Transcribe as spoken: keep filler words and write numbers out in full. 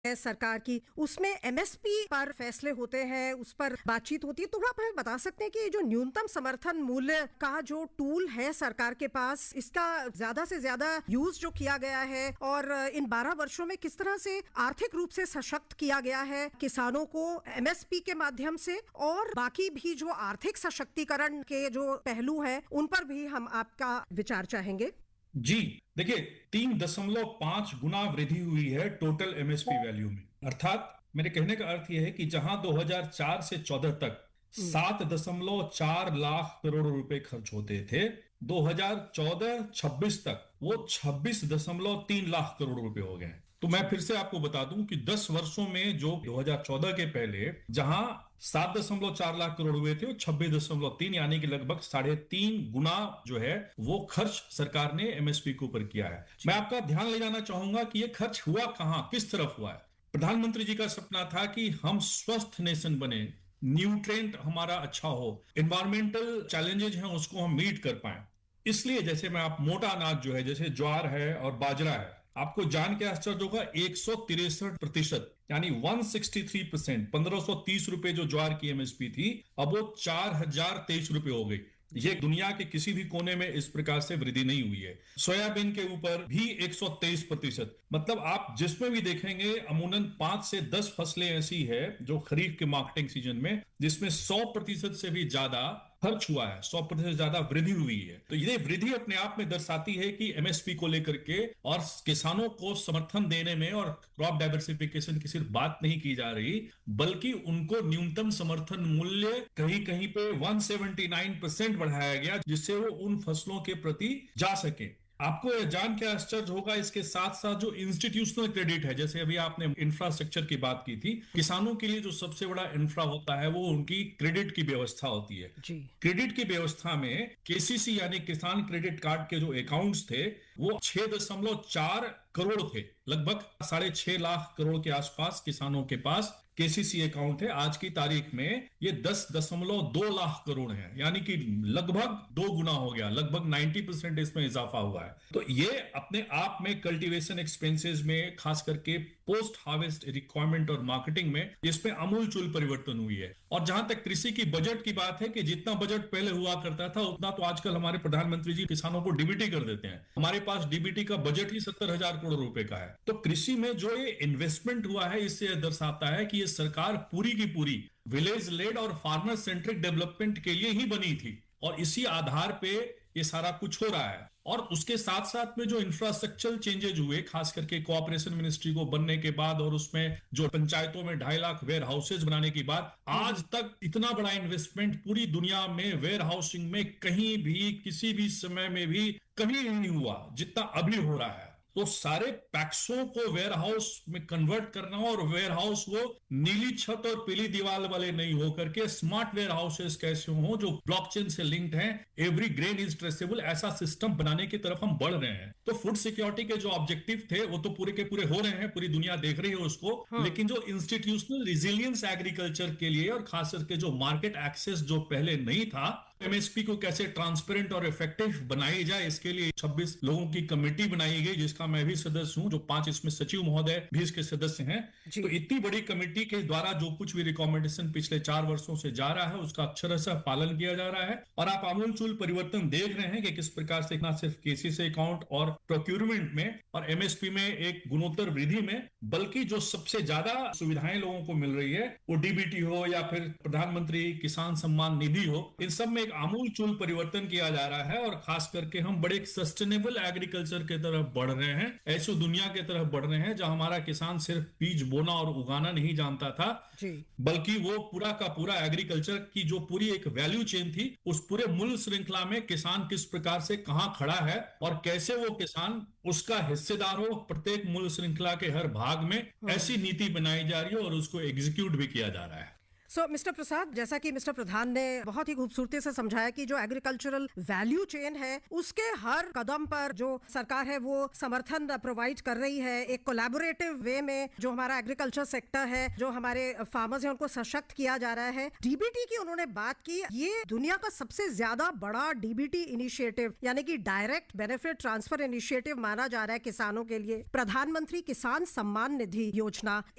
है सरकार की, उसमें एमएसपी पर फैसले होते हैं, उस पर बातचीत होती है। तो आप हमें बता सकते हैं कि जो न्यूनतम समर्थन मूल्य का जो टूल है सरकार के पास, इसका ज्यादा से ज्यादा यूज जो किया गया है और इन बारह वर्षों में किस तरह से आर्थिक रूप से सशक्त किया गया है किसानों को एमएसपी के माध्यम से, और बाकी भी जो आर्थिक सशक्तिकरण के जो पहलू हैं उन पर भी हम आपका विचार चाहेंगे। जी देखिए, तीन दशमलव पांच गुना वृद्धि हुई है टोटल एमएसपी वैल्यू में। अर्थात मेरे कहने का अर्थ यह है कि जहां दो हज़ार चार से चौदह तक सात दशमलव चार लाख करोड़ रुपए खर्च होते थे, दो हज़ार चौदह छब्बीस तक वो छब्बीस दशमलव तीन लाख करोड़ रुपए हो गए। तो मैं फिर से आपको बता दूं कि दस वर्षों में जो दो हज़ार चौदह के पहले जहां सात दशमलव चार लाख करोड़ हुए थे, वो छब्बीस दशमलव तीन यानी कि लगभग साढ़े तीन गुना जो है वो खर्च सरकार ने एमएसपी के ऊपर किया है। मैं आपका ध्यान ले जाना चाहूंगा कि ये खर्च हुआ कहां, किस तरफ हुआ है। प्रधानमंत्री जी का सपना था कि हम स्वस्थ नेशन बने, न्यूट्रिएंट हमारा अच्छा हो, एनवायरमेंटल चैलेंजेस हैं उसको हम मीट कर पाए। इसलिए जैसे मैं आप मोटा अनाज जो है, जैसे ज्वार है और बाजरा है, आपको जान के आश्चर्य होगा एक सौ तिरसठ प्रतिशत यानी एक सौ तिरसठ परसेंट पंद्रह सौ तीस रुपए जो ज्वार की एमएसपी थी, अब वो चार हजार तेईस रुपए हो गई। ये दुनिया के किसी भी कोने में इस प्रकार से वृद्धि नहीं हुई है। सोयाबीन के ऊपर भी एक सौ तेईस प्रतिशत, मतलब आप जिसमें भी देखेंगे अमूमन पांच से दस फसलें ऐसी है जो खरीफ के मार्केटिंग सीजन में जिसमें सौ प्रतिशत से भी ज्यादा खर्च हुआ है, सौ प्रतिशत ज्यादा वृद्धि हुई है। तो ये वृद्धि अपने आप में दर्शाती है कि एमएसपी को लेकर के और किसानों को समर्थन देने में और क्रॉप डाइवर्सिफिकेशन की सिर्फ बात नहीं की जा रही, बल्कि उनको न्यूनतम समर्थन मूल्य कहीं कहीं पे एक सौ उन्यासी परसेंट बढ़ाया गया, जिससे वो उन फसलों के प्रति जा सके। आपको यह जान के आश्चर्य होगा, इसके साथ साथ जो इंस्टीट्यूशनल क्रेडिट है, जैसे अभी आपने इंफ्रास्ट्रक्चर की बात की थी, किसानों के लिए जो सबसे बड़ा इंफ्रा होता है वो उनकी क्रेडिट की व्यवस्था होती है। जी। क्रेडिट की व्यवस्था में केसीसी यानी किसान क्रेडिट कार्ड के जो अकाउंट्स थे वो छह दशमलव चार करोड़ थे, लगभग साढ़े छह लाख करोड़ के आसपास किसानों के पास केसीसी अकाउंट है। आज की तारीख में ये दस दशमलव दो लाख करोड़ है, यानी कि लगभग दो गुना हो गया, लगभग नब्बे परसेंट इसमें इजाफा हुआ है। तो ये अपने आप में कल्टीवेशन एक्सपेंसेस में, खास करके पोस्ट हार्वेस्ट रिक्वायरमेंट और मार्केटिंग में, इसमें अमूलचूल परिवर्तन हुई है। और जहां तक कृषि की बजट की बात है कि जितना बजट पहले हुआ करता था उतना तो आजकल हमारे प्रधानमंत्री जी किसानों को डीबीटी कर देते हैं। हमारे पास डीबीटी का बजट ही सत्तर हजार करोड़ रुपए का है। तो कृषि में जो ये इन्वेस्टमेंट हुआ है, इससे दर्शाता है कि ये सरकार पूरी की पूरी विलेज लेड और फार्मर सेंट्रिक डेवलपमेंट के लिए ही बनी थी, और इसी आधार पे ये सारा कुछ हो रहा है। और उसके साथ साथ में जो इंफ्रास्ट्रक्चरल चेंजेज हुए, खास करके कोऑपरेशन मिनिस्ट्री को बनने के बाद और उसमें जो पंचायतों में ढाई लाख वेयर हाउसेज बनाने के बाद, आज तक इतना बड़ा इन्वेस्टमेंट पूरी दुनिया में वेयर हाउसिंग में कहीं भी किसी भी समय में भी कभी नहीं हुआ जितना अभी हो रहा है। तो सारे पैक्सों को वेयर हाउस में कन्वर्ट करना, और वेयर हाउस वो नीली छत और पीली दीवार वाले नहीं हो करके स्मार्ट वेयर हाउसेस कैसे हो जो ब्लॉकचेन से लिंक्ड हैं, एवरी ग्रेन इज ट्रेसेबल, ऐसा सिस्टम बनाने की तरफ हम बढ़ रहे हैं। तो फूड सिक्योरिटी के जो ऑब्जेक्टिव थे वो तो पूरे के पूरे हो रहे हैं, पूरी दुनिया देख रही है उसको। हाँ। लेकिन जो इंस्टीट्यूशनल रिजिलियंस एग्रीकल्चर के लिए और खास करके जो मार्केट एक्सेस जो पहले नहीं था, एमएसपी को कैसे ट्रांसपेरेंट और इफेक्टिव बनाई जाए, इसके लिए छब्बीस लोगों की कमेटी बनाई गई, जिसका मैं भी सदस्य हूं, जो पांच इसमें सचिव महोदय भी इसके सदस्य हैं। तो इतनी बड़ी कमेटी के द्वारा जो कुछ भी रिकमेंडेशन पिछले चार वर्षों से जा रहा है उसका अक्षरशः पालन किया जा रहा है। और आप आमूलचूल परिवर्तन देख रहे हैं कि किस प्रकार से न सिर्फ केसीसी अकाउंट और प्रोक्यूरमेंट में और एमएसपी में एक गुणोत्तर वृद्धि में, बल्कि जो सबसे ज्यादा सुविधाएं लोगों को मिल रही है, वो डीबीटी हो या फिर प्रधानमंत्री किसान सम्मान निधि हो, इन सब में आमूलचूल परिवर्तन किया जा रहा है। और खास करके हम बड़े एक सस्टेनेबल एग्रीकल्चर की तरफ बढ़ रहे हैं, ऐसी दुनिया की तरफ बढ़ रहे हैं जहां हमारा किसान सिर्फ बीज बोना और उगाना नहीं जानता था, बल्कि वो पूरा का पूरा एग्रीकल्चर की जो पूरी एक वैल्यू चेन थी, उस पूरे मूल्य श्रृंखला में किसान किस प्रकार से कहां खड़ा है और कैसे वो किसान उसका हिस्सेदार हो प्रत्येक मूल्य श्रृंखला के हर भाग में, ऐसी नीति बनाई जा रही है और उसको एग्जीक्यूट भी किया जा रहा है। सो मिस्टर प्रसाद, जैसा कि मिस्टर प्रधान ने बहुत ही खूबसूरती से समझाया कि जो एग्रीकल्चरल वैल्यू चेन है उसके हर कदम पर जो सरकार है वो समर्थन प्रोवाइड कर रही है, एक कोलैबोरेटिव वे में जो हमारा एग्रीकल्चर सेक्टर है, जो हमारे फार्मर्स हैं, उनको सशक्त किया जा रहा है। डीबीटी की उन्होंने बात की, ये दुनिया का सबसे ज्यादा बड़ा डीबीटी इनिशिएटिव यानी कि डायरेक्ट बेनिफिट ट्रांसफर इनिशिएटिव माना जा रहा है किसानों के लिए। प्रधानमंत्री किसान सम्मान निधि योजना